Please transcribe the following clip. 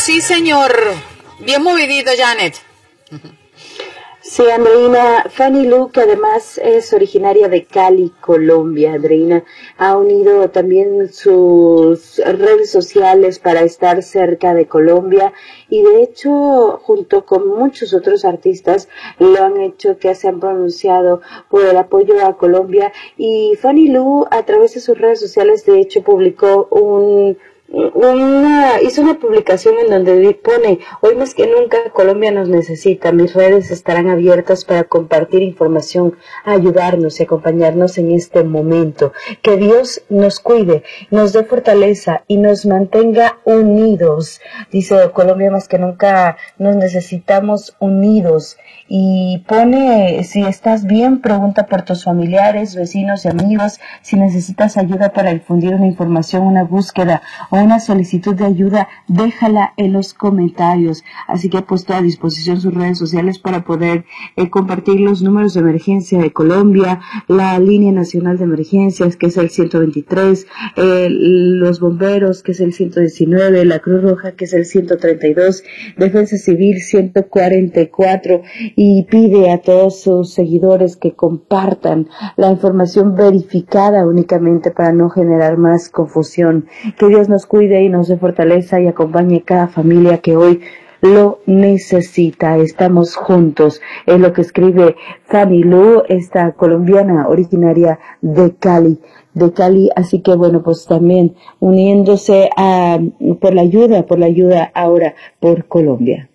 Sí, señor. Bien movidito, Janet. Sí, Andreina, Fanny Lu, que además es originaria de Cali, Colombia. Andreina ha unido también sus redes sociales para estar cerca de Colombia y de hecho, junto con muchos otros artistas, lo han hecho que se han pronunciado por el apoyo a Colombia. Y Fanny Lu, a través de sus redes sociales, de hecho, publicó hizo una publicación en donde pone: hoy más que nunca Colombia nos necesita, mis redes estarán abiertas para compartir información, ayudarnos y acompañarnos en este momento. Que Dios nos cuide, nos dé fortaleza y nos mantenga unidos. Dice: Colombia más que nunca nos necesitamos unidos. Y pone: si estás bien, pregunta por tus familiares, vecinos y amigos. Si necesitas ayuda para difundir una información, una búsqueda o una solicitud de ayuda, déjala en los comentarios. Así que ha puesto a disposición sus redes sociales para poder compartir los números de emergencia de Colombia, la línea nacional de emergencias, que es el 123, los bomberos, que es el 119, la Cruz Roja, que es el 132, Defensa Civil 144, y pide a todos sus seguidores que compartan la información verificada únicamente para no generar más confusión. Que Dios nos cuide y nos dé fortaleza y acompañe cada familia que hoy lo necesita. Estamos juntos. Es lo que escribe Fanny Lu, esta colombiana originaria de Cali. Así que bueno, pues también uniéndose por la ayuda ahora por Colombia.